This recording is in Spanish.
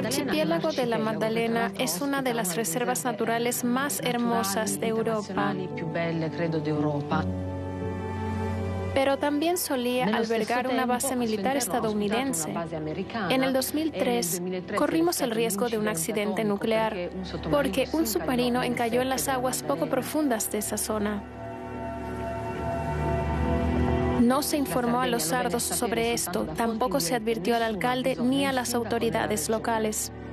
archipiélago de la Maddalena es una de las reservas naturales más hermosas de Europa. Pero también solía albergar una base militar estadounidense. En el 2003, corrimos el riesgo de un accidente nuclear porque un submarino encalló en las aguas poco profundas de esa zona. No se informó a los sardos sobre esto, tampoco se advirtió al alcalde ni a las autoridades locales.